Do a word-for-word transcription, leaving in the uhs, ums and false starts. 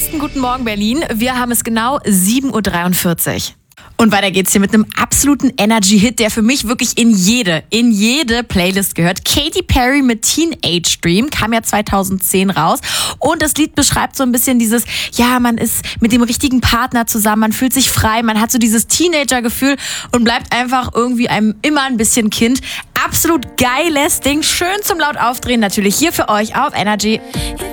besten guten Morgen, Berlin. Wir haben es genau sieben Uhr dreiundvierzig. Und weiter geht's hier mit einem absoluten Energy-Hit, der für mich wirklich in jede, in jede Playlist gehört. Katy Perry mit Teenage Dream kam ja zweitausendzehn raus. Und das Lied beschreibt so ein bisschen dieses, ja, man ist mit dem richtigen Partner zusammen, man fühlt sich frei, man hat so dieses Teenager-Gefühl und bleibt einfach irgendwie einem immer ein bisschen Kind. Absolut geiles Ding, schön zum laut aufdrehen, natürlich hier für euch auf Energy.